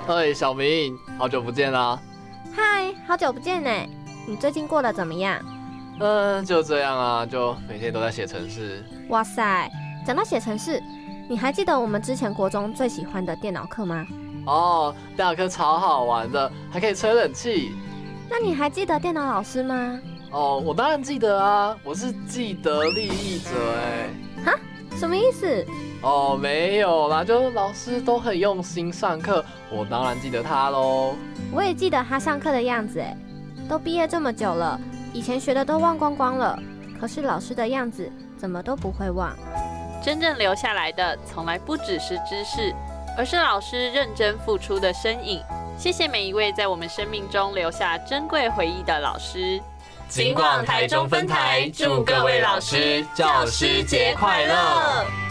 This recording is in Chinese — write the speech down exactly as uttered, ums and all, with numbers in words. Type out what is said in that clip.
嘿，小明，好久不见啦！ 嗨，好久不见呢，你最近过得怎么样？ 嗯，就这样啊，就每天都在写程式。 哇塞，讲到写程式，你还记得我们之前国中最喜欢的电脑课吗？ 哦，电脑课超好玩的，还可以吹冷气。 那你还记得电脑老师吗？ 哦，我当然记得啊，我是既得利益者哎。 哈？什么意思？ 哦，没有啦，就老师都很用心上课，我当然记得他咯。 我也记得他上课的样子哎，都毕业这么久了，以前学的都忘光光了，可是老师的样子怎么都不会忘。 真正留下来的从来不只是知识，而是老师认真付出的身影。谢谢每一位在我们生命中留下珍贵回忆的老师。 警广台中分台祝各位老师教师节快乐！